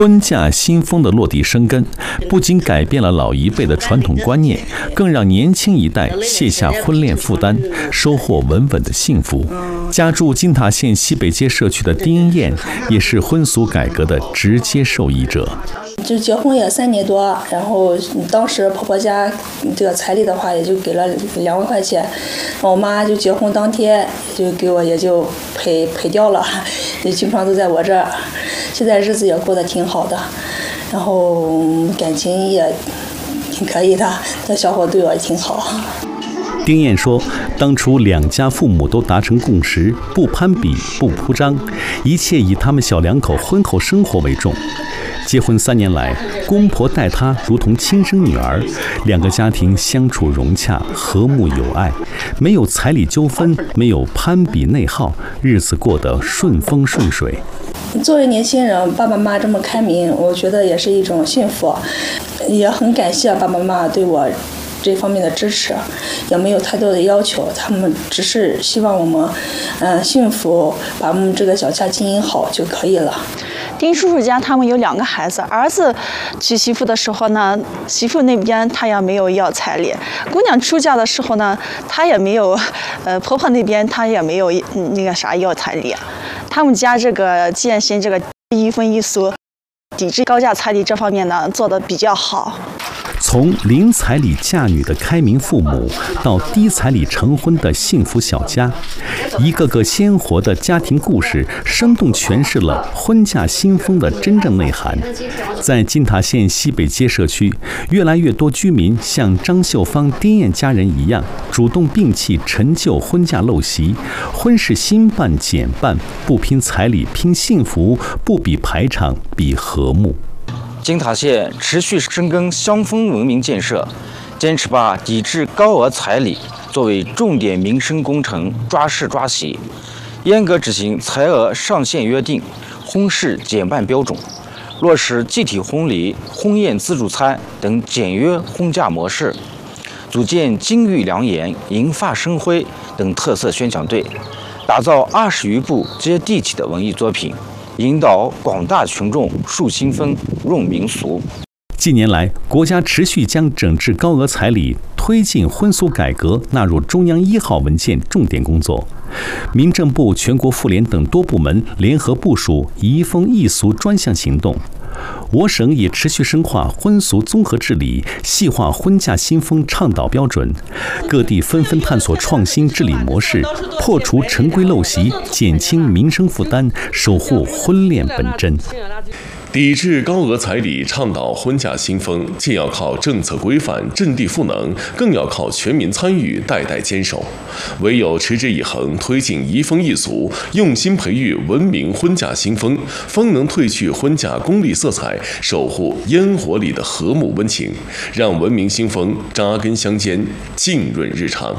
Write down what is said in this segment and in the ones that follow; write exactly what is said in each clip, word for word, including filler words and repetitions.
婚嫁新风的落地生根，不仅改变了老一辈的传统观念，更让年轻一代卸下婚恋负担，收获稳稳的幸福。家住金塔县西北街社区的丁英燕，也是婚俗改革的直接受益者。 就结婚也三年多，然后当时婆婆家这个彩礼的话，也就给了两万块钱，我妈就结婚当天就给我也就赔赔掉了，就基本上都在我这儿。现在日子也过得挺好的，然后感情也挺可以的，这小伙对我也挺好。 丁燕说，当初两家父母都达成共识，不攀比，不铺张，一切以他们小两口婚后生活为重。结婚三年来，公婆待她如同亲生女儿，两个家庭相处融洽，和睦有爱，没有彩礼纠纷，没有攀比内耗，日子过得顺风顺水。 作为年轻人，爸爸妈妈这么开明，我觉得也是一种幸福，也很感谢爸爸妈妈对我这方面的支持，也没有太多的要求，他们只是希望我们，嗯、呃，幸福，把我们这个小家经营好就可以了。 丁叔叔家他们有两个孩子，儿子娶媳妇的时候呢，媳妇那边他也没有要彩礼；姑娘出嫁的时候呢，他也没有，呃，婆婆那边他也没有那个啥要彩礼。他们家这个践行这个一婚一俗，抵制高价彩礼这方面呢，做得比较好。 从零彩礼嫁女的开明父母，到低彩礼成婚的幸福小家，一个个鲜活的家庭故事，生动诠释了婚嫁新风的真正内涵。在金塔县西北街社区，越来越多居民像张秀芳、丁燕家人一样，主动摒弃陈旧婚嫁陋习，婚事新办简办，不拼彩礼拼幸福，不比排场比和睦。 金塔县持续深耕乡风文明建设，坚持把抵制高额彩礼作为重点民生工程抓实抓细，严格执行财额上限约定、婚事减办标准，落实集体婚礼、婚宴自助餐等简约婚嫁模式，组建金玉良言、银发生辉等特色宣讲队，打造二十余部接地气的文艺作品，引导广大群众树新风、润民俗。 近年来，国家持续将整治高额彩礼、推进婚俗改革纳入中央一号文件重点工作。民政部、全国妇联等多部门联合部署移风易俗专项行动。我省也持续深化婚俗综合治理，细化婚嫁新风倡导标准，各地纷纷探索创新治理模式，破除陈规陋习，减轻民生负担，守护婚恋本真。 抵制高额彩礼，倡导婚嫁新风，既要靠政策规范、阵地赋能，更要靠全民参与、代代坚守。唯有持之以恒，推进移风易俗，用心培育文明婚嫁新风，方能褪去婚嫁功利色彩，守护烟火里的和睦温情，让文明新风扎根乡间，浸润日常。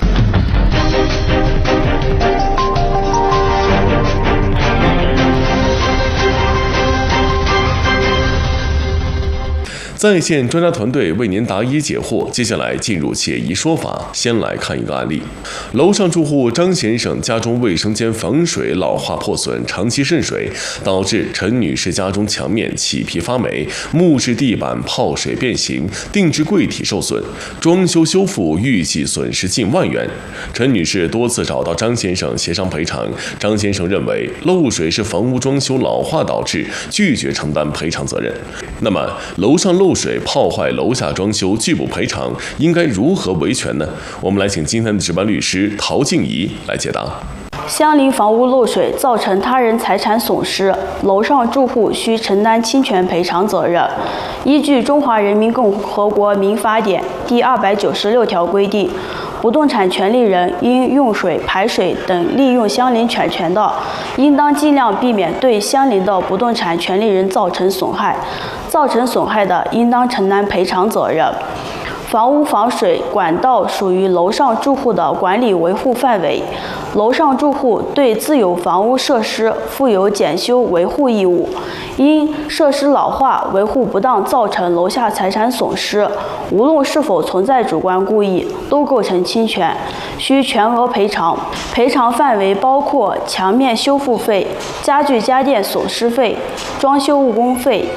在线专家团队为您答疑解惑。接下来进入解疑说法，先来看一个案例。楼上住户张先生家中卫生间防水老化破损，长期渗水，导致陈女士家中墙面起皮发霉，木质地板泡水变形，定制柜体受损，装修修复预计损失近万元。陈女士多次找到张先生协商赔偿，张先生认为漏水是房屋装修老化导致，拒绝承担赔偿责任。那么楼上漏水泡坏楼下装修拒不赔偿，应该如何维权呢？我们来请今天的值班律师陶静怡来解答。 相邻房屋漏水造成他人财产损失，楼上住户需承担侵权赔偿责任。依据《中华人民共和国民法典》第二百九十六条规定，不动产权利人因用水、排水等利用相邻产权的，应当尽量避免对相邻的不动产权利人造成损害，造成损害的应当承担赔偿责任。 房屋防水管道属于楼上住户的管理维护范围，楼上住户对自有房屋设施负有检修维护义务。因设施老化、维护不当造成楼下财产损失，无论是否存在主观故意，都构成侵权，需全额赔偿。赔偿范围包括墙面修复费、家具家电损失费、装修误工费、